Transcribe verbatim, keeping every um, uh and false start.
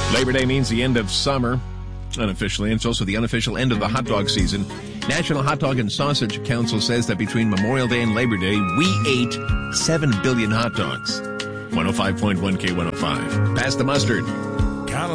Labor Day means the end of summer, unofficially, and it's also the unofficial end of the hot dog season. National Hot Dog and Sausage Council says that between Memorial Day and Labor Day, we ate seven billion hot dogs. one oh five point one K one oh five. Pass the mustard.